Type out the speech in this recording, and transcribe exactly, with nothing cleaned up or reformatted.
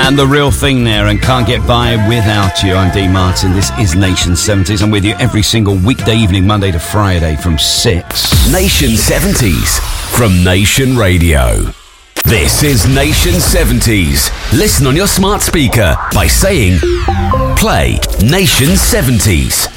And the real thing there, and can't get by without you. I'm Dean Martin. This is Nation seventies. I'm with you every single weekday evening, Monday to Friday from six. Nation seventies from Nation Radio. This is Nation seventies. Listen on your smart speaker by saying, play Nation seventies.